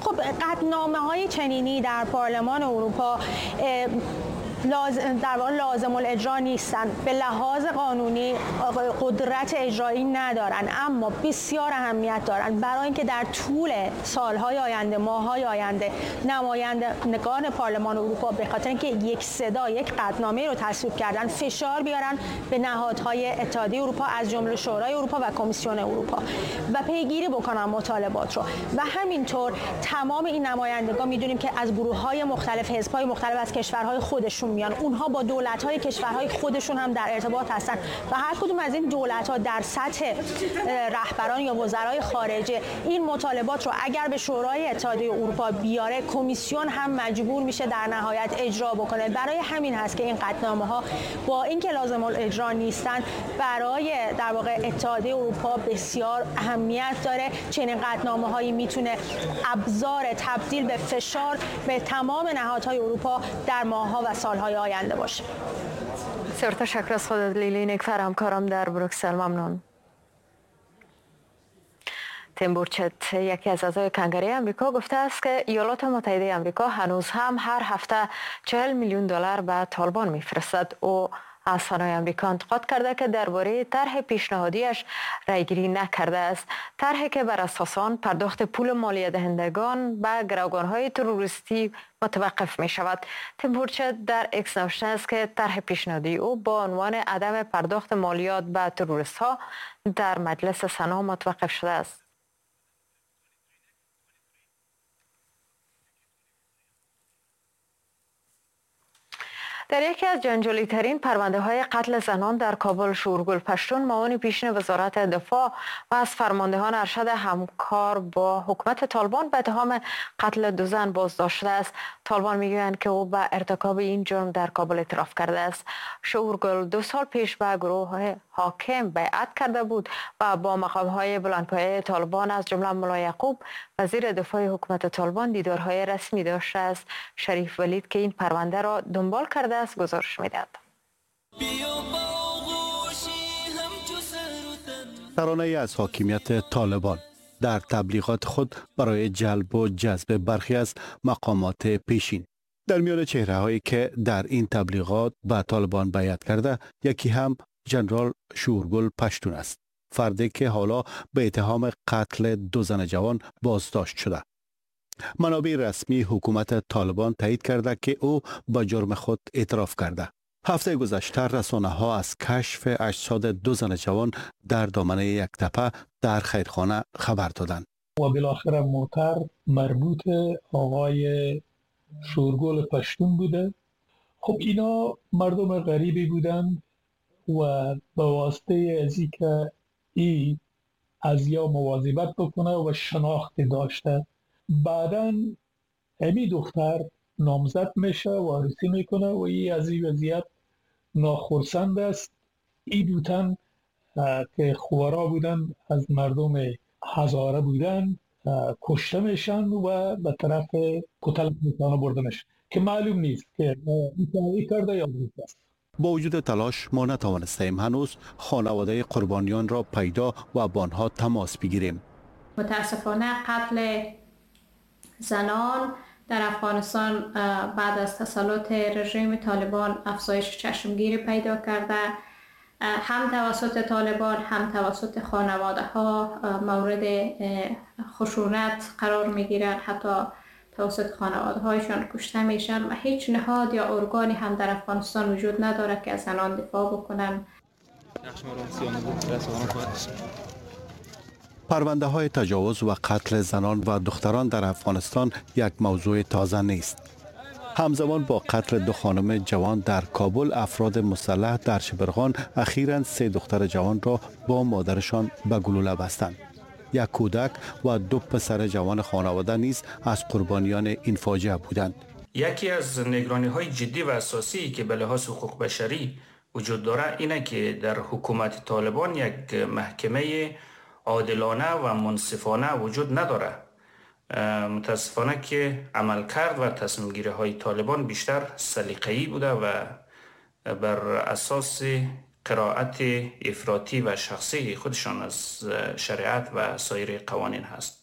خب قطعنامه‌های چنینی در پارلمان اروپا در واقع لازم الاجرا نیستن، به لحاظ قانونی قدرت اجرایی ندارن، اما بسیار اهمیت دارن برای اینکه در طول سالهای آینده، ماههای آینده نمایندگان پارلمان اروپا به خاطر اینکه یک صدا، یک قطعنامه رو تصویب کردن، فشار بیارن به نهادهای اتحادیه اروپا از جمله شورای اروپا و کمیسیون اروپا و پیگیری بکنن مطالبات رو. و همینطور تمام این نمایندگان میدونیم که از گروه‌های مختلف، حزب‌های مختلف از کشورهای خودشون میان، اونها با دولت‌های کشورهای خودشون هم در ارتباط هستن و هر کدوم از این دولت‌ها در سطح رهبران یا وزرای خارجه این مطالبات رو اگر به شورای اتحادیه اروپا بیاره، کمیسیون هم مجبور میشه در نهایت اجرا بکنه. برای همین هست که این قطعنامه‌ها با اینکه لازم الاجرا نیستن، برای در واقع اتحادیه اروپا بسیار اهمیت داره. چنین قطعنامه‌هایی میتونه ابزار تبدیل به فشار به تمام نهادهای اروپا در ماه‌ها و سال‌های آینده باشه. بسیار تشکر از خودت لیلی نیکفر، همکارم در بروکسل. ممنون. تیم بورچت، یکی از اعضای کنگره امریکا، گفته است که ایالات متحده امریکا هنوز هم هر هفته 40 میلیون دلار به طالبان میفرستد. او از سنای امریکا انتقاد کرده که درباره طرح پیشنهادیش رایگیری نکرده است. طرحی که بر اساس آن پرداخت پول مالیه دهندگان به گروگان‌های تروریستی متوقف می شود. تیم بورچت در اکس نوشته است که طرح پیشنهادی او با عنوان عدم پرداخت مالیات به تروریست ها در مجلس سنا متوقف شده است. در یکی از جنجالی ترین پرونده های قتل زنان در کابل، شورگل پشتون، معاون پیشین وزارت دفاع و از فرماندهان ارشد همکار با حکومت طالبان به اتهام قتل 2 زن بازداشت شده است. طالبان میگویند که او به ارتکاب این جرم در کابل اعتراف کرده است. شورگل 2 سال پیش به گروه حاکم بیعت کرده بود و با مقام‌های بلندپایه طالبان از جمله ملا یعقوب وزیر دفاع حکومت طالبان دیدارهای رسمی داشته است. شریف ولید که این پرونده را دنبال کرده است گزارش می‌دهد. ترانه از حاکمیت طالبان در تبلیغات خود برای جلب و جذب برخی از مقامات پیشین. در میان چهره‌هایی که در این تبلیغات به طالبان بیعت کرده، یکی هم ژنرال شورگل پشتون است. فردی که حالا به اتهام قتل 2 زن جوان بازداشت شده. منابع رسمی حکومت طالبان تایید کرده که او با جرم خود اعتراف کرده. هفته گذشته رسانه‌ها از کشف اجساد 2 زن جوان در دامنه یک تپه در خیرخانه خبر دادند. و بالاخره موتر مربوط آقای شورگل پشتون بوده. خب اینا مردم غریبی بودند و به واسطه از اینکه ای از یا مواظبت بکنه و شناخت داشته، بعداً امی دختر نامزد میشه و عروسی میکنه و ای از این وضعیت ناخرسند است. ای دوتن که خوارا بودن، از مردم هزاره بودن، کشته میشن و به طرف کتلخانه برده میشن که معلوم نیست که ایتایی کرده یا بوده است. با وجود تلاش ما نتوانستیم هنوز خانواده قربانیان را پیدا و با آنها تماس بگیریم. متاسفانه قتل زنان در افغانستان بعد از تسلط رژیم طالبان افزایش چشمگیری پیدا کرده، هم توسط طالبان هم توسط خانواده ها مورد خشونت قرار می گیرند، حتی توسط خانواده هایشان کشته میشن و هیچ نهاد یا ارگانی هم در افغانستان وجود نداره که از زنان دفاع بکنن. پرونده های تجاوز و قتل زنان و دختران در افغانستان یک موضوع تازه نیست. همزمان با قتل 2 خانم جوان در کابل، افراد مسلح در شبرغان اخیراً 3 دختر جوان را با مادرشان به گلوله بستند. 1 کودک و 2 پسر جوان خانواده نیز از قربانیان این فاجعه بودند. یکی از نگرانی‌های جدی و اساسی که به لحاظ حقوق بشری وجود دارد اینه که در حکومت طالبان یک محکمه عادلانه و منصفانه وجود نداره. متاسفانه که عملکرد و تصمیم‌گیری های طالبان بیشتر سلیقه‌ای بوده و بر اساس قرائت افراطی و شخصی خودشان از شریعت و سایر قوانین هست.